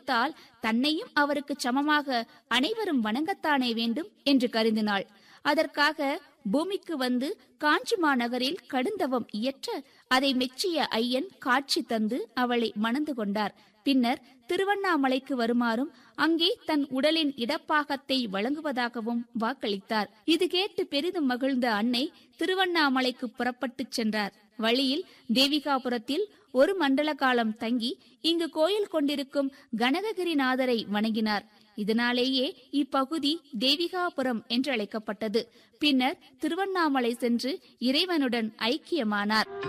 குலத்தால் தன்னையும் அவருக்கு சமமாக அனைவரும் வணங்கத்தானே வேண்டும் என்று கருதினாள். அதற்காக பூமிக்கு வந்து காஞ்சி மாநகரில் கடுந்தவம் இயற்ற அதை மெச்சிய ஐயன் காட்சி தந்து அவளை மணந்து கொண்டார். பின்னர் திருவண்ணாமலைக்கு வருமாறும் அங்கே தன் உடலின் இடப்பாகத்தை வழங்குவதாகவும் வாக்களித்தார். இது கேட்டு பெரிதும் மகிழ்ந்த அன்னை திருவண்ணாமலைக்கு புறப்பட்டுச் சென்றார். வழியில் தேவிகாபுரத்தில் ஒரு மண்டல காலம் தங்கி இங்கு கோயில் கொண்டிருக்கும் கனககிரிநாதரை வணங்கினார். இதனாலேயே இப்பகுதி தேவிகாபுரம் என்று அழைக்கப்பட்டது. பின்னர் திருவண்ணாமலை சென்று இறைவனுடன் ஐக்கியமானார்.